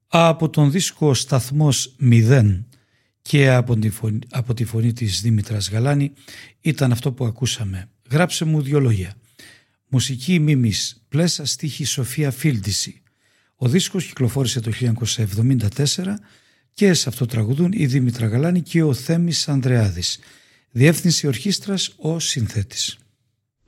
Από τον δίσκο «Σταθμός 0» και από τη φωνή της Δήμητρας Γαλάνη ήταν αυτό που ακούσαμε. «Γράψε μου 2 λόγια». Μουσική Μίμης Πλέσα, στίχη Σοφία Φίλτιση. Ο δίσκος κυκλοφόρησε το 1974 και σε αυτό τραγουδούν η Δήμητρα Γαλάνη και ο Θέμης Ανδρεάδης. Διεύθυνση ορχήστρας ο συνθέτης.